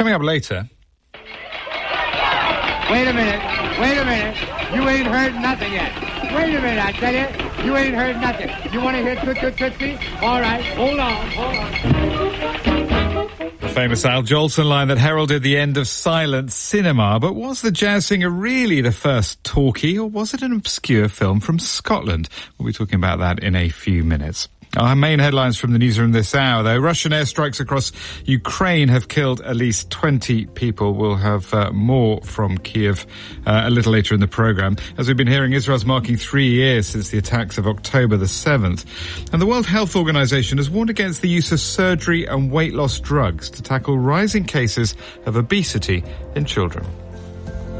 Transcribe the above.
Coming up later... Wait a minute. You ain't heard nothing yet. Wait a minute, I tell you. You ain't heard nothing. You want to hear Tootsie? All right, hold on. The famous Al Jolson line that heralded the end of silent cinema. But was the jazz singer really the first talkie, or was it an obscure film from Scotland? We'll be talking about that in a few minutes. Our main headlines from the newsroom this hour, though. Russian airstrikes across Ukraine have killed at least 20 people. We'll have more from Kiev a little later in the programme. As we've been hearing, Israel's marking 3 years since the attacks of October the 7th. And the World Health Organization has warned against the use of surgery and weight loss drugs to tackle rising cases of obesity in children.